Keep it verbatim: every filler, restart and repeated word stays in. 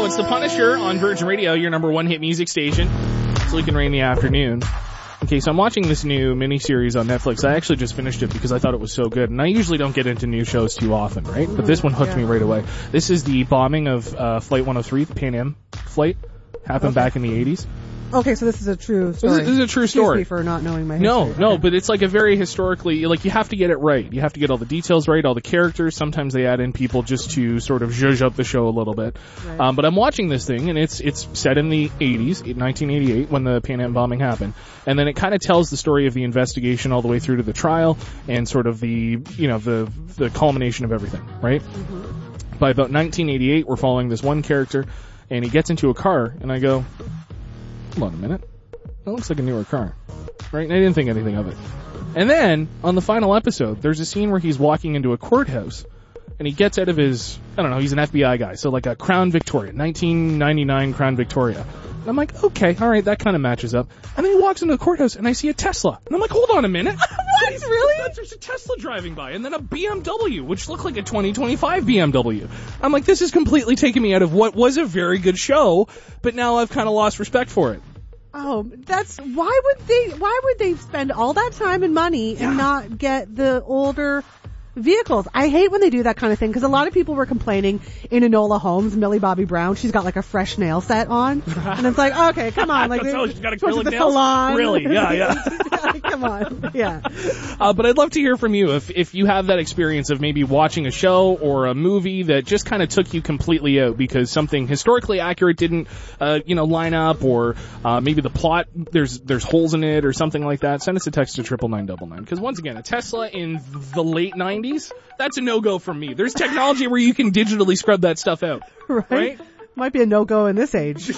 it's The Punisher on Virgin Radio, your number one hit music station. It's Luke and Ray in the afternoon. Okay, so I'm watching this new miniseries on Netflix. I actually just finished it because I thought it was so good. And I usually don't get into new shows too often, right? But this one hooked yeah. me right away. This is the bombing of uh, Flight one oh three, the Pan Am flight. Happened Okay. back in the eighties. Okay, so this is a true story. This is, this is a true Excuse story. me for not knowing my No, history. no, Okay. but it's like a very historically, like you have to get it right. You have to get all the details right, all the characters. Sometimes they add in people just to sort of zhuzh up the show a little bit. Right. Um, but I'm watching this thing, and it's it's set in the eighties, nineteen eighty-eight, when the Pan Am bombing happened. And then it kind of tells the story of the investigation all the way through to the trial and sort of the, you know, the the culmination of everything, right? Mm-hmm. By about nineteen eighty-eight, we're following this one character, and he gets into a car, and I go, hold on a minute. That looks like a newer car. Right? And I didn't think anything of it. And then, on the final episode, there's a scene where he's walking into a courthouse, and he gets out of his, I don't know, he's an F B I guy, so like a Crown Victoria, nineteen ninety-nine Crown Victoria. And I'm like, okay, alright, that kind of matches up. And then he walks into the courthouse, and I see a Tesla. And I'm like, hold on a minute. What? Really? There's a Tesla driving by, and then a B M W, which looked like a twenty twenty-five B M W. I'm like, this is completely taking me out of what was a very good show, but now I've kind of lost respect for it. Oh, that's why would they? Why would they spend all that time and money Yeah. and not get the older vehicles? I hate when they do that kind of thing because a lot of people were complaining in Enola Holmes, Millie Bobby Brown. She's got like a fresh nail set on, and it's like, okay, come on, like Oh, she's got supposed acrylic to the nails? salon. Really? Yeah, yeah. Come on, yeah. Uh, but I'd love to hear from you if if you have that experience of maybe watching a show or a movie that just kind of took you completely out because something historically accurate didn't, uh, you know, line up, or uh, maybe the plot there's there's holes in it or something like that. Send us a text to triple nine double nine. Because once again, a Tesla in the late nineties, that's a no go from me. There's technology where you can digitally scrub that stuff out, Right? right? Might be a no-go in this age.